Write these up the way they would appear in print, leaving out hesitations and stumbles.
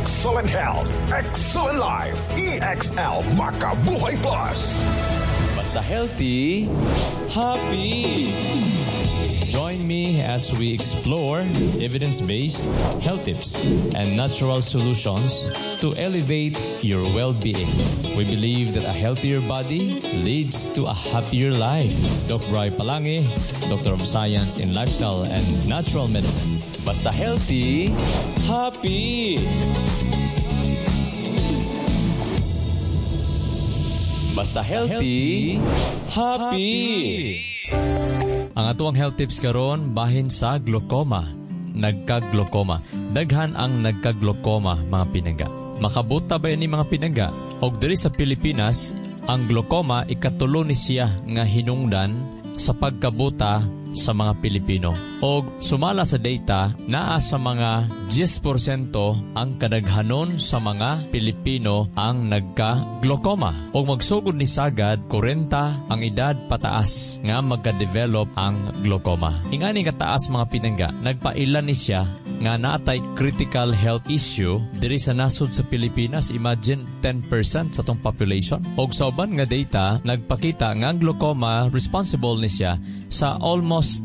Excellent health, excellent life. EXL Makabuhay Plus. Basta healthy, happy. Join me as we explore evidence-based health tips and natural solutions to elevate your well-being. We believe that a healthier body leads to a happier life. Dr. Roy Palangi, Doctor of Science in Lifestyle and Natural Medicine. Basta healthy, happy. Basta healthy, happy. Ang atuang health tips karon bahin sa glaucoma, nagka-glaucoma. Daghan ang nagka-glaucoma, mga pinangga. Makabuta ba ni mga pinangga? Og diri sa Pilipinas, ang glaucoma ikatulo ni siya nga hinungdan sa pagkabuta sa mga Pilipino. Og sumala sa data, naa sa mga 10% ang kadaghanon sa mga Pilipino ang nagka-glaucoma. Og magsugod ni sagad 40 ang edad pataas nga magka-develop ang glaucoma. Ingani kataas mga pinangga, nagpailan ni siya nga natay critical health issue diri sa nasod sa Pilipinas. Imagine 10% sa tong population. Og sa uban nga data, nagpakita nga ang glaucoma responsible ni siya sa almost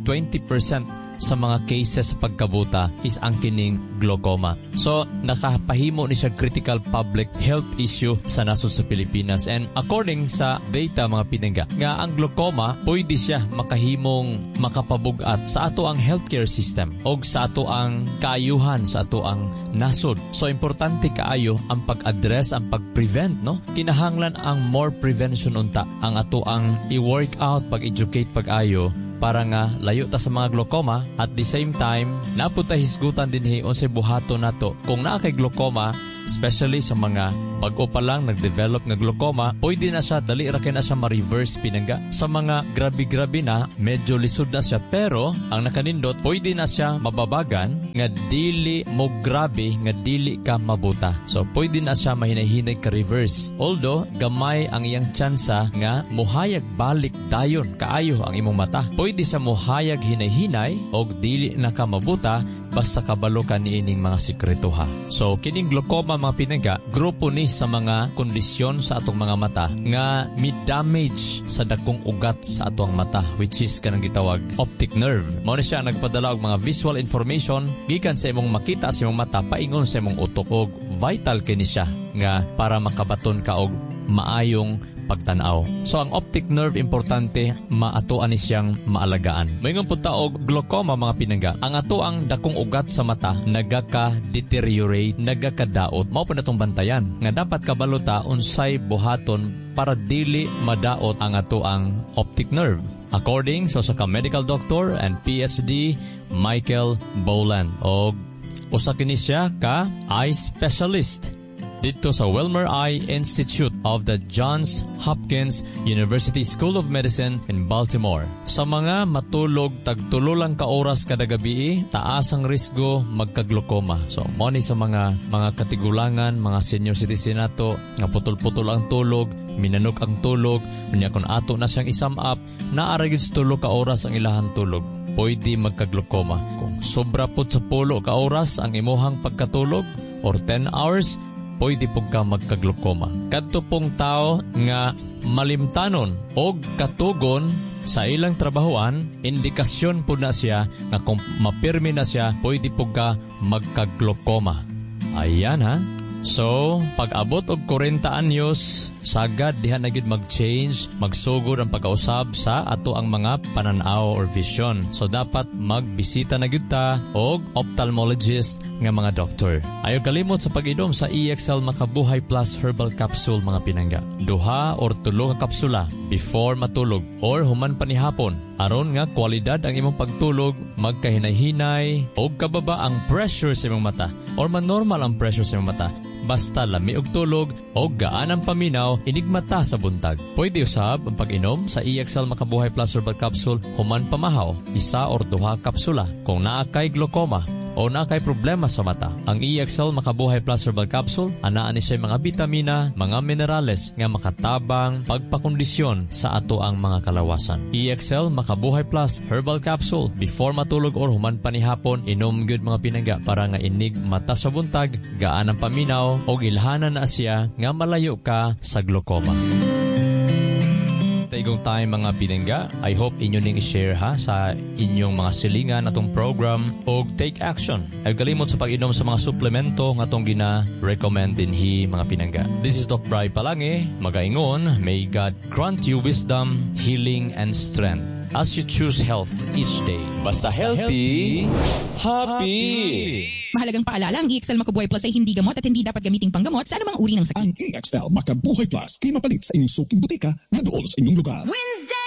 20% sa mga cases sa pagkabuta is ang kining glaucoma. So, nakapahimo ni siya critical public health issue sa nasod sa Pilipinas. And according sa data mga pinangga, nga ang glaucoma, pwede siya makahimong makapabugat sa ato ang healthcare system o sa ato ang kaayuhan sa ato ang nasod. So, importante kaayo ang pag-address, ang pag-prevent, no? Kinahanglan ang more prevention unta. Ang ato ang i-work out, pag-educate, pag-ayo, para nga layo ta sa mga glaucoma. At the same time, napunta hisgutan din unsay buhaton nato. Kung naa kay glaucoma, especially sa mga bago pa lang nag-develop ng glaucoma, pwede na siya, dali ra kay na siya ma-reverse pinangga. Sa mga grabe-grabe na, medyo lisod na siya. Pero, ang nakanindot, pwede na siya mababagan nga dili mo grabe, nga dili ka mabuta. So, pwede na siya mahinahinay ka reverse. Although, gamay ang iyang tsansa nga muhayag balik dayon kaayo ang imong mata. Pwede sa muhayag hinay-hinay o dili na ka mabuta basta kabalo ka niining mga sikretuha. So, kining glaucoma mga pinangga, grupo ni sa mga kondisyon sa atong mga mata nga mi-damage sa dakong ugat sa atong mata, which is kanang gitawag optic nerve. Mao ni siya nagpadala og mga visual information gikan sa imong makita sa imong mata paingon sa imong utok, og vital kini siya nga para makabaton ka og maayong pagtanaw. So ang optic nerve importante, maatuan ni siyang maalagaan. Mayingon po taog glaucoma mga pinangga, ang ato ang dakong ugat sa mata nagaka-deteriorate, nagakadaot. Mao po natong bantayan nga dapat kabaluta unsay buhaton para dili madaot ang ato ang optic nerve. According sa medical doctor and PhD Michael Boland, og usa kini siya ka eye specialist dito sa Wilmer Eye Institute of the Johns Hopkins University School of Medicine in Baltimore. Sa mga matulog tagtulo lang ka oras kada gabi, taas ang risgo magka-glaucoma. So, mo ni sa mga katigulangan, mga senior citizen nato nga putol-putol ang tulog, minanok ang tulog, unya kun ato na siyang isum up, naara gyud sa 3 ka oras ang ilahang tulog, pwede magka-glaucoma. Kung sobra pud sa 10 ka oras ang imuhang pagkatulog or 10 hours, pwede po ka magka-glaucoma. Kadto pong tao nga malimtanon o katugon sa ilang trabahoan, indikasyon po na siya na kung mapirmi na siya, pwede po ka magka-glaucoma. Ayan ha. So, pag-abot og 40 anyos, sagad diha na gid mag-change, magsugod ang pag-kausab sa ato ang mga pananaw or vision. So, dapat magbisita na gid ta og ophthalmologist nga mga doktor. Ayaw kalimot sa pag-inom sa EXL Makabuhay Plus Herbal Capsule mga pinangga. 2 or 3 ka kapsula before matulog or human pa ni hapon. Aron nga kwalidad ang imong pagtulog, magkahinay-hinay o kababa ang pressure sa imong mata or man-normal ang pressure sa imong mata. Basta lami og tulog o gaan ang paminaw, inigmata sa buntag. Pwede usab ang pag-inom sa EXL Makabuhay Plus Herbal Capsule human pamahaw, 1 or 2 kapsula. Kung naa kay glaucoma, o na kay problema sa mata. Ang EXL Makabuhay Plus Herbal Capsule anaa ni siya mga bitamina, mga minerales nga makatabang pagpakondisyon sa ato ang mga kalawasan. EXL Makabuhay Plus Herbal Capsule, before matulog or human panihapon, inom gyud mga pinangga para nga inig mata sa buntag, gaan ang paminaw o ilhanan na siya nga malayo ka sa glaucoma. Igong time mga pinangga, I hope inyo ning i-share ha sa inyong mga silingan atong program o take action. Ay kalimot sa pag-inom sa mga suplemento nga atong gina-recommend dinhi mga pinangga. This is Doc Bri Palange, magaingon, may God grant you wisdom, healing, and strength as you choose health each day. Basta healthy, happy! Mahalagang paalala, ang EXL Makabuhay Plus ay hindi gamot at hindi dapat gamiting panggamot sa anumang uri ng sakit. Ang EXL Makabuhay Plus kay mapalit sa inyong suking butika na dool sa inyong lugar. Wednesday!